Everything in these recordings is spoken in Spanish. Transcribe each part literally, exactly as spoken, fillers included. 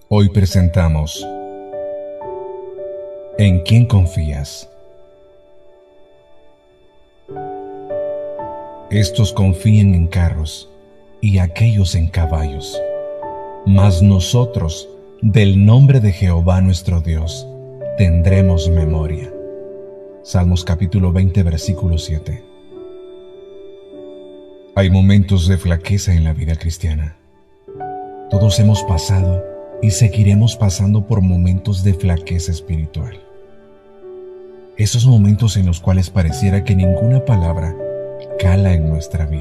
Hoy presentamos ¿En quién confías? Estos confían en carros y aquellos en caballos, mas nosotros, del nombre de Jehová nuestro Dios, tendremos memoria. Salmos capítulo veinte, versículo siete. Hay momentos de flaqueza en la vida cristiana. Todos hemos pasado y seguiremos pasando por momentos de flaqueza espiritual. Esos momentos en los cuales pareciera que ninguna palabra cala en nuestra vida.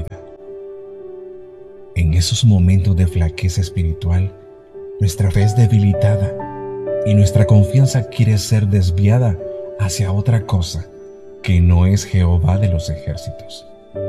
En esos momentos de flaqueza espiritual, nuestra fe es debilitada y nuestra confianza quiere ser desviada hacia otra cosa que no es Jehová de los ejércitos.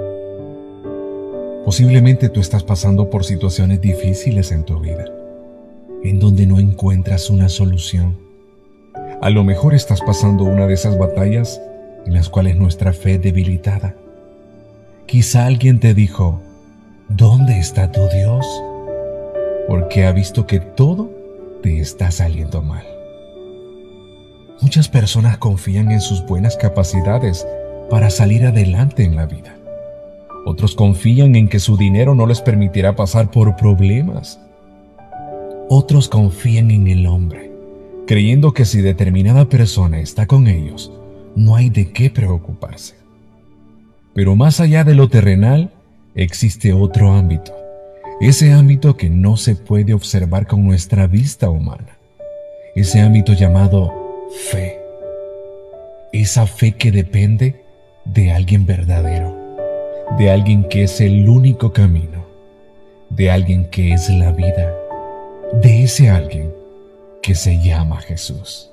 Posiblemente tú estás pasando por situaciones difíciles en tu vida, en donde no encuentras una solución. A lo mejor estás pasando una de esas batallas en las cuales nuestra fe es debilitada. Quizá alguien te dijo, ¿dónde está tu Dios? Porque ha visto que todo te está saliendo mal. Muchas personas confían en sus buenas capacidades para salir adelante en la vida. Otros confían en que su dinero no les permitirá pasar por problemas. Otros confían en el hombre, creyendo que si determinada persona está con ellos, no hay de qué preocuparse. Pero más allá de lo terrenal, existe otro ámbito, ese ámbito que no se puede observar con nuestra vista humana, ese ámbito llamado fe, esa fe que depende de alguien verdadero, de alguien que es el único camino, de alguien que es la vida, de ese alguien que se llama Jesús.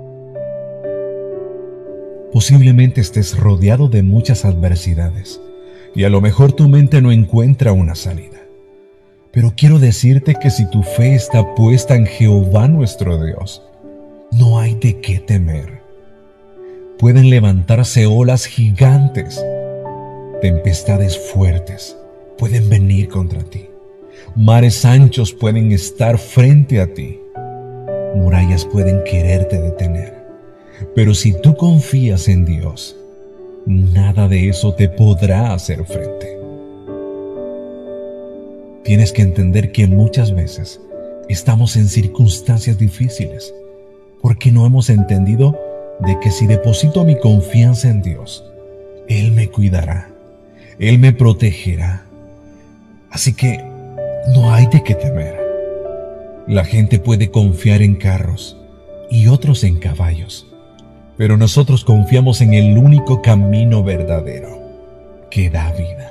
Posiblemente estés rodeado de muchas adversidades y a lo mejor tu mente no encuentra una salida. Pero quiero decirte que si tu fe está puesta en Jehová nuestro Dios, no hay de qué temer. Pueden levantarse olas gigantes, tempestades fuertes pueden venir contra ti, mares anchos pueden estar frente a ti, murallas pueden quererte detener. Pero si tú confías en Dios, nada de eso te podrá hacer frente. Tienes que entender que muchas veces estamos en circunstancias difíciles porque no hemos entendido de que si deposito mi confianza en Dios, Él me cuidará, Él me protegerá. Así que no hay de qué temer. La gente puede confiar en carros y otros en caballos, pero nosotros confiamos en el único camino verdadero que da vida.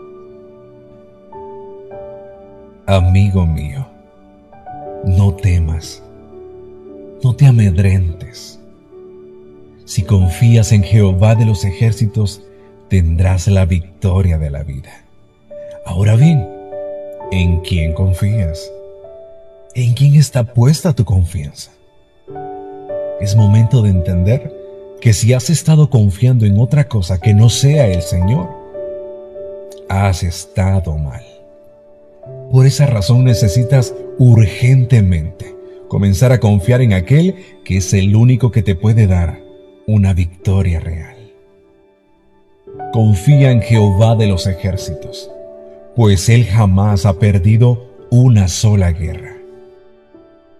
Amigo mío, no temas, no te amedrentes. Si confías en Jehová de los ejércitos, tendrás la victoria de la vida. Ahora bien, ¿en quién confías? ¿En quién está puesta tu confianza? Es momento de entender que si has estado confiando en otra cosa que no sea el Señor, has estado mal. Por esa razón necesitas urgentemente comenzar a confiar en aquel que es el único que te puede dar una victoria real. Confía en Jehová de los ejércitos, pues Él jamás ha perdido una sola guerra.